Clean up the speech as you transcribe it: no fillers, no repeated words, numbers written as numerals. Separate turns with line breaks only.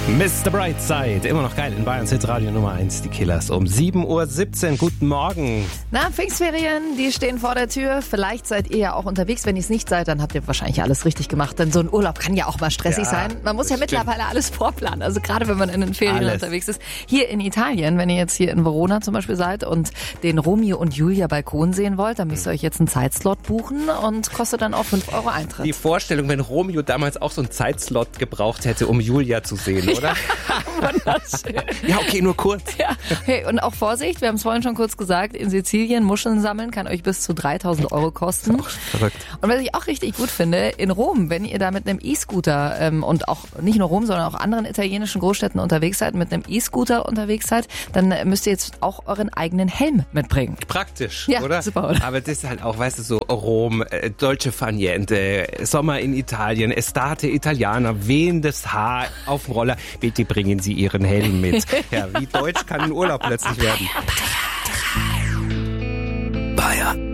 Mr. Brightside, immer noch geil in Bayerns Hitradio Nummer 1, die Killers um 7.17 Uhr. Guten Morgen.
Na, Pfingstferien, die stehen vor der Tür. Vielleicht seid ihr ja auch unterwegs. Wenn ihr es nicht seid, dann habt ihr wahrscheinlich alles richtig gemacht. Denn so ein Urlaub kann ja auch mal stressig sein. Man muss ja mittlerweile alles vorplanen. Also gerade wenn man in den Ferien unterwegs ist. Hier in Italien, wenn ihr jetzt hier in Verona zum Beispiel seid und den Romeo und Julia Balkon sehen wollt, dann müsst ihr euch jetzt einen Zeitslot buchen und kostet dann auch 5 Euro Eintritt.
Die Vorstellung, wenn Romeo damals auch so einen Zeitslot gebraucht hätte, um Julia zu sehen, oder?
Wunderschön.
Ja, okay, nur kurz.
Ja. Hey, und auch Vorsicht, wir haben es vorhin schon kurz gesagt, in Sizilien Muscheln sammeln kann euch bis zu 3.000 Euro kosten.
Das ist auch verrückt.
Und was ich auch richtig gut finde, in Rom, wenn ihr da mit einem E-Scooter und auch nicht nur Rom, sondern auch anderen italienischen Großstädten unterwegs seid, mit einem E-Scooter unterwegs seid, dann müsst ihr jetzt auch euren eigenen Helm mitbringen.
Praktisch,
Ja,
oder?
super, oder?
Aber das ist halt auch, weißt du, so Rom, Dolce Far Niente, Sommer in Italien, Estate Italiana, wehendes Haar auf dem Roller. Bitte bringen Sie Ihren Helm mit. Ja, wie deutsch kann ein Urlaub plötzlich werden?
Bayer.